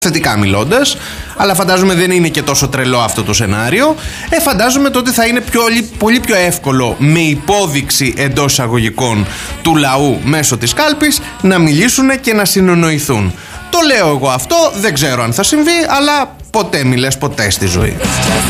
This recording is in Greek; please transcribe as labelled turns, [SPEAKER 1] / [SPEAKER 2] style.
[SPEAKER 1] θετικά μιλώντας, αλλά φαντάζομαι δεν είναι και τόσο τρελό αυτό το σενάριο. Φαντάζομαι τότε θα είναι πολύ πιο εύκολο, με υπόδειξη εντός εισαγωγικών του λαού μέσω της κάλπης, να μιλήσουν και να συνεννοηθούν. Το λέω εγώ αυτό, δεν ξέρω αν θα συμβεί, αλλά ποτέ μιλες ποτέ στη ζωή.